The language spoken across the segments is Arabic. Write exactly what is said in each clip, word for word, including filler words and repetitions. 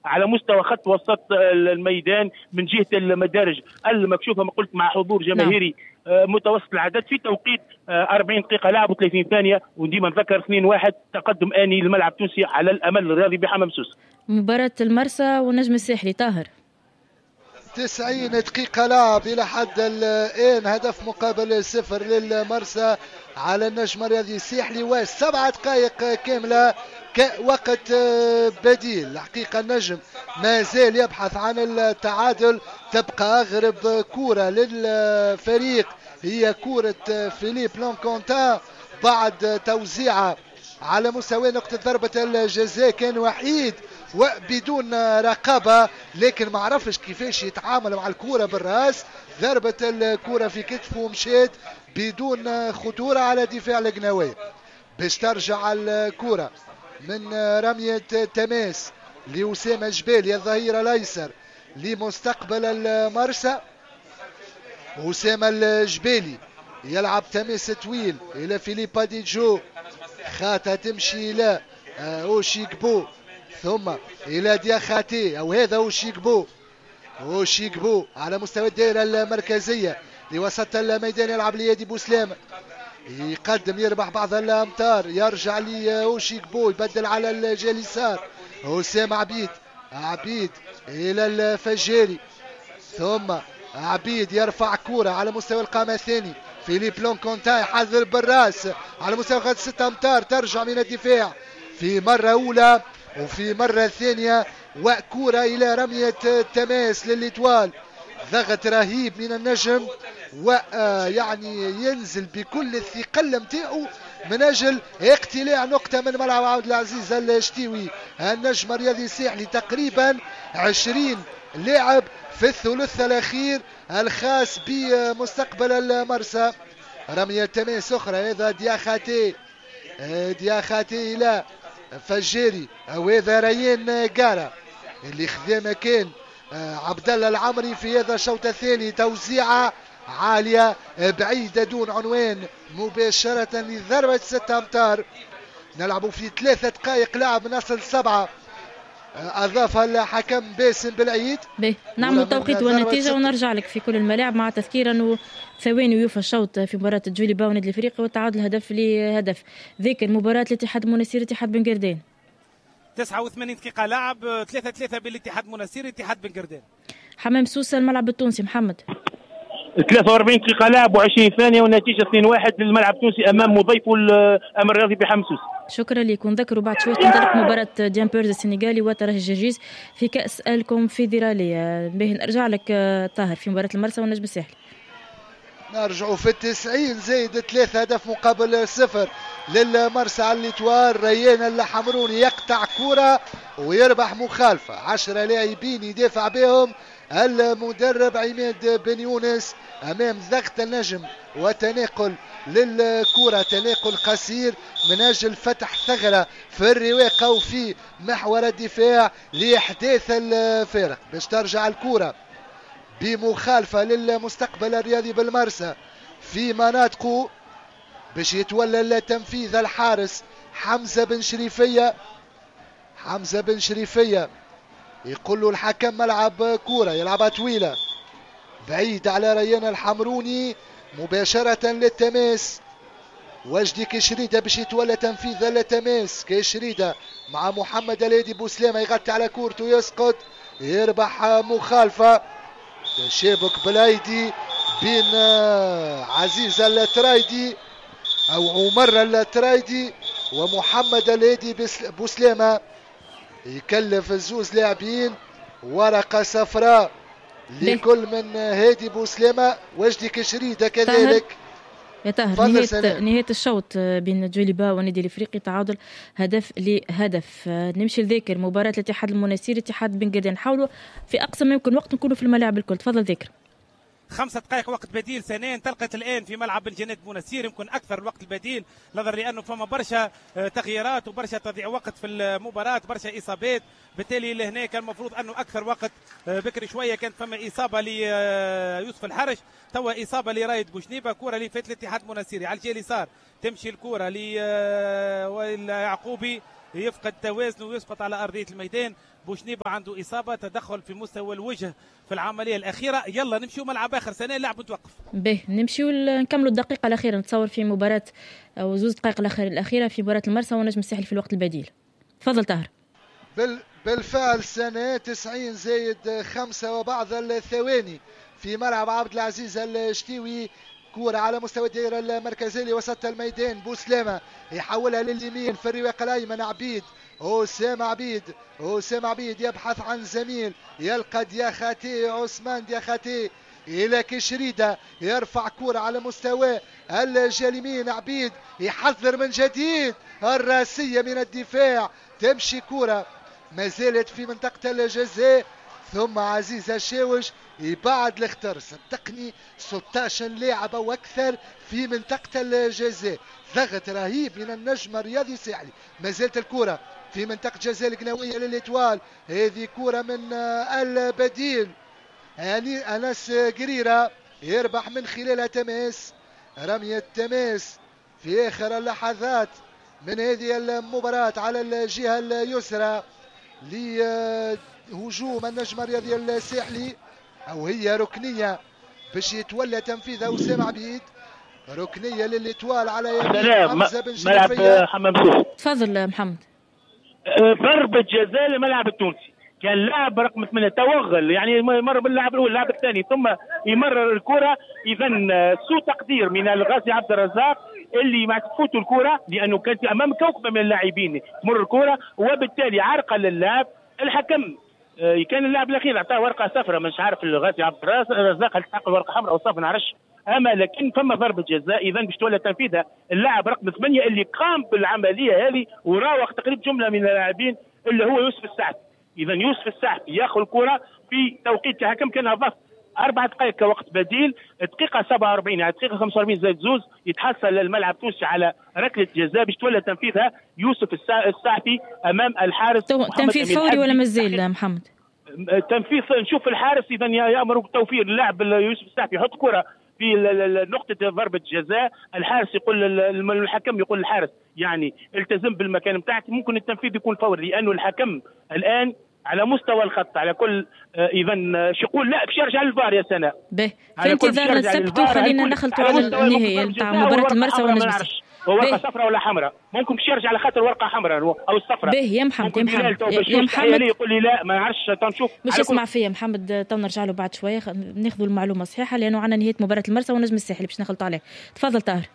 على مستوى خط وسط الميدان من جهه المدارج المكشوفه ما قلت مع حضور جماهيري متوسط العدد في توقيت أربعين دقيقه لعب وثلاثين ثانيه، وديما نذكر اثنين واحد تقدم اني للملعب التونسي على الامل الرياضي بحمام سوس. مباراه المرسى والنجم الساحلي طاهر. تسعين دقيقة لعب إلى حد الآن، هدف مقابل صفر للمرسى على النجم الرياضي الساحلي، وسبعة دقائق كاملة كوقت بديل. الحقيقة النجم ما زال يبحث عن التعادل، تبقى أغرب كرة للفريق هي كرة فيليب لونكونتان بعد توزيعة على مستوى نقطة ضربة الجزاء، كان وحيد وبدون رقابة، لكن ما عرفش كيفاش يتعامل مع الكرة بالراس، ضربة الكرة في كتفه ومشيت بدون خطورة على دفاع القناوية. باش ترجع الكرة من رمية تماس لأسامة جبالي الظهير الأيسر لمستقبل المرسى. أسامة الجبالي يلعب تماس طويل إلى فيليبا ديجو، خاطة تمشي إلى أوشيكبو ثم إلى دياخاتي، أو هذا أوشيكبو. أوشيكبو على مستوى الدائرة المركزية لوسط الميدان، يلعب ليادي بوسلام، يقدم يربح بعض الأمتار، يرجع لأوشيكبو يبدل على الجهة اليسار. أسامة عبيد، عبيد إلى الفجاري، ثم عبيد يرفع كرة على مستوى القامة الثاني. فيليب لونكونتاي يحذر بالراس على مستوى خط ستة أمتار، ترجع من الدفاع في مرة أولى وفي مرة ثانية، وكرة إلى رمية تماس للإتوال. ضغط رهيب من النجم، ويعني ينزل بكل الثقل متاعه من أجل اقتلاع نقطة من ملعب عبد العزيز الشتيوي. النجم الرياضي الساحلي تقريبا عشرين لاعب في الثلث الأخير الخاص بمستقبل المرسى. رمية تماس أخرى، هذا دياخاتي، دياخاتي إلى فجاري، أو هذا ريان قارة اللي خذا مكان عبد الله العمري في هذا الشوط الثاني. توزيعة عالية بعيدة دون عنوان مباشرة لضربة ستة أمتار. نلعب في ثلاثة دقائق لعب من أصل سبعة، أضافها الحكم باسم بالعيد. نعمل توقيت والنتيجة ونرجع لك في كل الملاعب، مع تذكير أنه ثواني ويوفى الشوط في مباراة جوليبا والنادي الافريقي، والتعادل هدف لهدف. ذكر مباراة الاتحاد المنستير اتحاد بن قردان، تسعة وثمانين دقيقة لعب، ثلاثة ثلاثة بالاتحاد المنستير اتحاد بن قردان. حمام سوسة الملعب التونسي محمد. ثلاثة وأربعين دقيقة لعب وعشرين ثانية والنتيجة اثنين واحد للملعب التونسي أمام مضيفه الأمر الرياضي بحمام سوسة. شكرا لك. ونذكروا بعد شوي تنطلق مباراة ديامبيرز السنغالي وترجي الجرجيز في كأس الكونفدرالية. باهي نرجع لك طاهر في مباراة المرسى والنجم الساحلي. نرجعوا في التسعين زايد ثلاثة، هدف مقابل صفر للمرسى على الإتوار. ريان الحمروني يقطع كرة ويربح مخالفة، عشرة لاعبين يدافع بهم المدرب عماد بن يونس أمام ضغط النجم وتناقل للكرة، تناقل قصير من أجل فتح ثغرة في الرواقة وفي محور الدفاع لإحداث الفارق. باش ترجع الكرة بمخالفة للمستقبل الرياضي بالمرسى في مناطقه، باش يتولى التنفيذ الحارس حمزة بن شريفية. حمزة بن شريفية يقول له الحكم ملعب كرة، يلعبها طويلة بعيد على ريان الحمروني مباشرة للتماس. وجدي كشريدة باش يتولى تنفيذ التماس. كشريدة مع محمد الهادي بوسلامة يغطي على كورته، يسقط، يربح مخالفة، تشابك بالايدي بين عزيز الترايدي او عمر الترايدي ومحمد الهادي بوسلامة. يكلف الزوز لاعبين ورقة صفراء لكل من هادي بوسلامة وجدي كشريدة كذلك. يا طاهر نهاية, نهاية الشوط بين جوليبا والنادي الافريقي تعادل هدف لهدف. نمشي لذاكر مباراة الاتحاد المنستير اتحاد بن قردان. نحاولوا في اقصى ما يمكن وقت نكونوا في الملاعب الكل. تفضل ذاكر. خمسة دقائق وقت بديل ثانيا انطلقت الان في ملعب الجنات منستير، يمكن اكثر الوقت البديل نظرا لانه فما برشا تغييرات وبرشا تضييع وقت في المباراه، برشا اصابات، بالتالي لهنا كان المفروض انه اكثر وقت. بكري شويه كانت فما اصابه ليوسف الحرش، توا اصابه لرايد بوشنيبه. كره لفات الاتحاد المنستيري على الجهه اليسار، تمشي الكره ليعقوبي يفقد توازنه ويسقط على ارضيه الميدان. بوشنيبه عنده اصابه، تدخل في مستوى الوجه في العمليه الاخيره. يلا نمشيو ملعب اخر سنه، اللاعب متوقف. به نمشيو نكملوا الدقيقه الاخيره، نتصور في مباراه او زوز دقائق الاخيره في مباراه المرسى والنجم الساحلي في الوقت البديل. تفضل طاهر. بال بالفعل سنة تسعين زايد خمسة وبعض الثواني في ملعب عبد العزيز الشتيوي. كورة على مستوى الدائرة المركزية لوسط الميدان، بوسلامة يحولها لليمين في الرواق الأيمن. عبيد أسام عبيد أسام عبيد يبحث عن زميل، يلقى دياخاتي عثمان دياخاتي إلى كشريدة، يرفع كورة على مستوى الجاليمين. عبيد يحذر من جديد، الراسية من الدفاع، تمشي كورة ما زالت في منطقة الجزاء، ثم عزيز الشاوش يبعد الاختر. صدقني ستة عشر لاعب او اكثر في منطقة الجزاء، ضغط رهيب من النجم الرياضي الساحلي. ما زالت الكرة في منطقة جزاء القناوية للإتوال، هذه كرة من البديل يعني أنس قريرة يربح من خلالها تماس، رمية تماس في آخر اللحظات من هذه المباراة على الجهة اليسرى لهجوم النجم الرياضي الساحلي، او هي ركنيه باش يتولى تنفيذها اسام عبيد. ركنيه للإتوال على يمين حمزه بن ملعب حمام سوسه. تفضل محمد. ضربه جزاء للملعب التونسي، كان لاعب رقم ثمانية توغل، يعني يمر باللاعب الاول اللاعب الثاني ثم يمرر الكره. اذا سوء تقدير من الغازي عبد الرزاق اللي ما تفوتوا الكره، لانه كانت امام كوكبه من اللاعبين تمر الكره، وبالتالي عرقل اللاعب. الحكم كان اللاعب الاخير اعطاه ورقه صفراء، مش عارف الغازي عبد الرزاق هل تحقق ورقه حمراء او صفراء ما نعرفش، اما لكن ثم ضربه جزاء. اذا باش تولى تنفيذها اللاعب رقم ثمانية اللي قام بالعمليه هذه وراوغ تقريبا جمله من اللاعبين اللي هو يوسف السعد. اذا يوسف السعد ياخذ الكره في توقيت الحكم كان اضاف اربع دقائق كوقت بديل، دقيقه سبعة وأربعين يعني دقيقه خمسة وأربعين زائد زوز يتحصل الملعب التونسي على ركله جزاء باش تولى تنفيذها يوسف السعفي امام الحارس. تنفيذ فوري ولا مازال محمد؟ تنفيذ نشوف الحارس اذا يامر بتوفير اللاعب يوسف السعفي يحط كره في نقطه ضربه جزاء، الحارس يقول الحكم يقول الحارس يعني التزم بالمكان بتاعك، ممكن التنفيذ يكون فوري لانه الحكم الان على مستوى الخط على كل. اذا شو يقول لا باش يرجع للفار يا سناء. به في انتظار السبت وخلينا نخلطوا على النهايه نتاع مباراه المرسى والنجم. هو ورقه صفراء ولا حمراء؟ ممكن باش يرجع على خاطر ورقه حمراء او الصفراء. به يا محمد يا محمد يا محمد يقول لي لا ما نعرفش تنشوف مش يسمع فيا محمد. تو نرجع له بعد شويه ناخذوا المعلومه الصحيحه لانه عندنا نهايه مباراه المرسى والنجم الساحلي باش نخلطوا عليه. تفضل طاهر.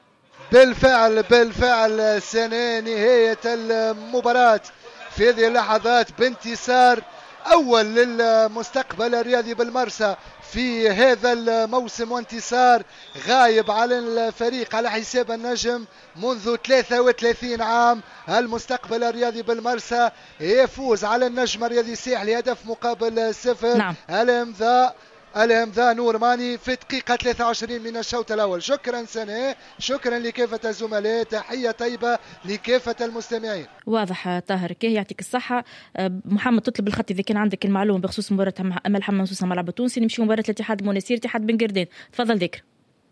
بالفعل بالفعل سنة نهايه المباراه في هذه اللحظات بانتصار أول للمستقبل الرياضي بالمرسى في هذا الموسم، وانتصار غايب على الفريق على حساب النجم منذ ثلاثة وثلاثين عام. المستقبل الرياضي بالمرسى يفوز على النجم الرياضي الساحلي هدف مقابل صفر. نعم. الامضاء الامضاء نور ماني في دقيقة ثلاثة وعشرين من الشوط الأول. شكرا سنة، شكرا لكافة الزملاء، تحية طيبة لكافة المستمعين. واضح طاهر كيه يعطيك الصحة. محمد تطلب الخط إذا كان عندك المعلومة بخصوص مباراة أمل حمام سوسة ملعب التونسي. نمشي مباراة الاتحاد المناسير اتحاد بن قردان. تفضل ذكر.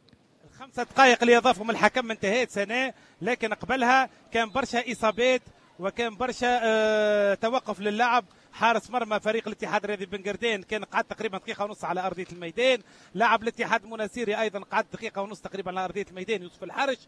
الخمسة دقائق اللي أضافهم الحكم انتهت سنة، لكن قبلها كان برشا إصابات وكان برشا اه توقف للعب. حارس مرمى فريق الاتحاد الرياضي بن قردان كان قعد تقريبا دقيقه ونص على ارضيه الميدان. لاعب الاتحاد المناسيري ايضا قعد دقيقه ونص تقريبا على ارضيه الميدان يوسف الحرش.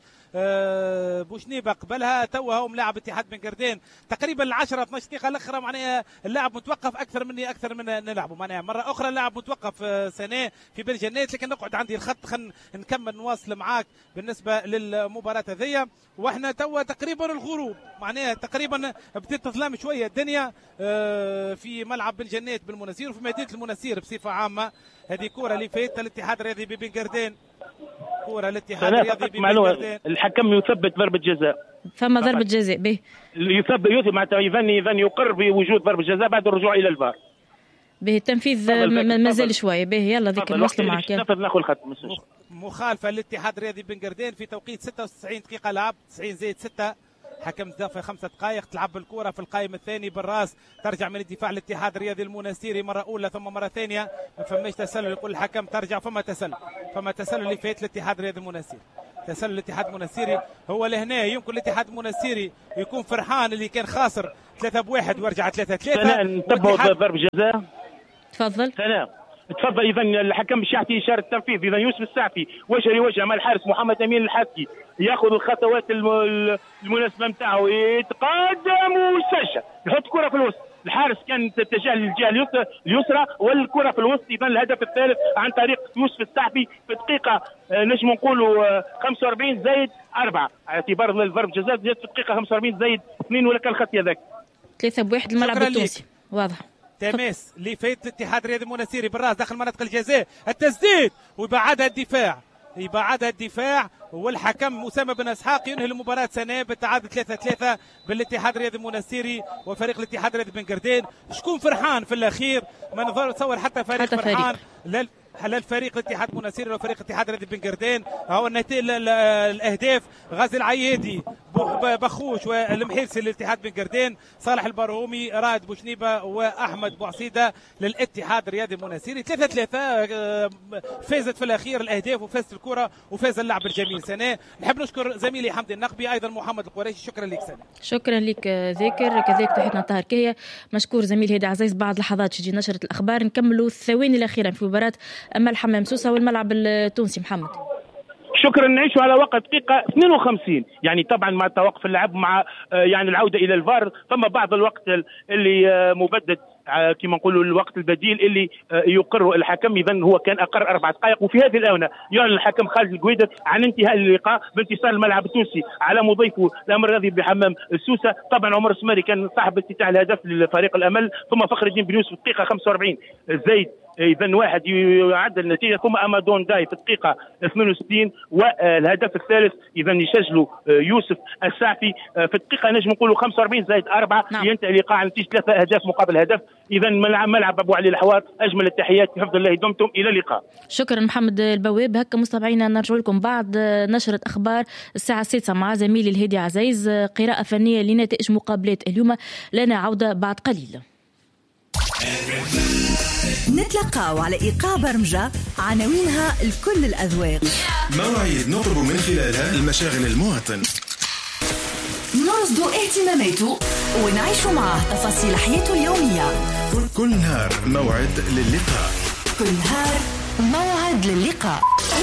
أه بوشنيبه قبلها توها هم لاعب اتحاد بن قردان تقريبا عشرة اثناش دقيقه الاخرى معناها اللاعب متوقف اكثر مني اكثر من نلعبه معناها مره اخرى اللاعب متوقف سنه في بن جنات. لكن نقعد عندي الخط خلينا نكمل نواصل معاك بالنسبه للمباراه هذيا. واحنا توا تقريبا الغروب معناها تقريبا بدات تظلم شويه الدنيا أه في ملعب بالجنات بالمناسير وفي مدينه المناسير بصفه عامه. هذه كره اللي فاتت الاتحاد الرياضي ببن قردان، كره الاتحاد الرياضي ببن قردان. الحكم يثبت ضربه جزاء، ثم ضربه جزاء به يثبت يثبت معناتها يظن يظن يقر بوجود ضربه جزاء بعد الرجوع الى الفار. به التنفيذ مازال شويه. به يلا ذيك نوصلوا معك. ناخذ الخط. مخالفه للاتحاد الرياضي بن قردان في توقيت ستة وتسعين دقيقه لعب، تسعين زائد ستة. حكم اضافه خمسة دقائق. تلعب الكره في القائم الثاني بالراس، ترجع من الدفاع الاتحاد الرياضي المناسيري مره اولى ثم مره ثانيه. ما فماش تسلل، يقول الحكم ترجع. فما تسلل فما تسلل اللي فات الاتحاد الرياضي المناسيري. تسلل الاتحاد المنستيري هو لهنا. يمكن الاتحاد المنستيري يكون فرحان اللي كان خاسر ثلاثة بواحد ورجع ثلاثة ثلاثة. نتبعوا ضرب جزاء. تفضل. سلام. تفضل. اذا الحكم مش يعطي اشاره تنفيذ. اذا يوسف السعفي وجه لوجه مع الحارس محمد امين الحاسكي ياخذ الخطوات المناسبه نتاعو، يتقدم ويسجل، يحط كره في الوسط. الحارس كان تتجه للجهه اليسرى والكره في الوسط. اذا الهدف الثالث عن طريق يوسف السعفي في دقيقه نجم نقولوا خمسة وأربعين زائد أربعة على اعتبار الضرب جزاء جات في دقيقه خمسة وأربعين زائد اثنين ولا كان خطي هذاك. ثلاثة بواحد الملعب التونسي واضح. تماس اللي فات الاتحاد الرياضي المنستيري بالراس داخل منطقه الجزاء، التسديد ويبعدها الدفاع، يبعدها الدفاع والحكم أسامة بن اسحاق ينهي المباراة سنة بالتعادل ثلاثة ثلاثة بالاتحاد الرياضي المنستيري وفريق الاتحاد الرياضي بن قردين. شكون فرحان في الأخير؟ ما نتصور حتى فريق حتى فرحان فريق. لا الفريق الاتحاد المنستيري وفريق الاتحاد الرياضي بن قردين. هو النتيجة الأهداف غازي العيادي بخوش والمحيرسي للاتحاد بن قردين، صالح البرهومي، رائد بوشنيبة وأحمد بوعصيدة للاتحاد الرياضي المنستيري. ثلاثة ثلاثة فازت في الأخير الأهداف وفازت الكرة وفاز اللعب الجميل سنة. نحب نشكر زميلي حمدي النقبي أيضا محمد القريشي. شكرا لك سنة. شكرا لك ذاكر. كذلك تحياتنا طاهر كهية. مشكور زميل هيدا عزيز. بعد لحظات تجي نشرة الأخبار نكملوا الثواني الأخيرة في مباراة أمل حمام سوسة والملعب التونسي. محمد شكرا. نعيشوا على وقت دقيقه اثنين وخمسين، يعني طبعا مع توقف اللعب مع يعني العوده الى الفار ثم بعض الوقت اللي مبدد كما نقولوا الوقت البديل اللي يقر الحكم. اذا هو كان اقر اربع دقائق، وفي هذه الاونه يعلن الحكم خالد القويدر عن انتهاء اللقاء بانتصار الملعب التونسي على مضيفه الامر الرياضي بحمام السوسه. طبعا عمر السماري كان صاحب افتتاح الهدف لفريق الامل، ثم فخر الدين بن يوسف في الدقيقه خمسة وأربعين زايد اذا واحد يعدل النتيجه، ثم امادون داي في الدقيقه اثنين وستين والهدف الثالث اذا يسجلوا يوسف السعفي في الدقيقه نجم نقولوا خمسة وأربعين زائد أربعة. نعم. ينتهي اللقاء على نتيجه ثلاثه اهداف مقابل هدف. اذا ملعب ابو علي الحوار. اجمل التحيات، بحفظ الله دمتم الى اللقاء. شكرا محمد البواب. هكا مستمعينا نرجع لكم بعد نشره اخبار الساعه السادسة مع زميلي الهادي عزيز، قراءه فنيه لنتائج مقابلات اليوم. لنا عوده بعد قليل. نتلقاو على إيقاع برمجة عناوينها لكل الأذواق. مواعيد نطلب من خلالها المشاغل المواطن، نرصد اهتماماته ونعيش معه تفاصيل حياته اليومية. كل نهار موعد للقاء، كل نهار موعد للقاء.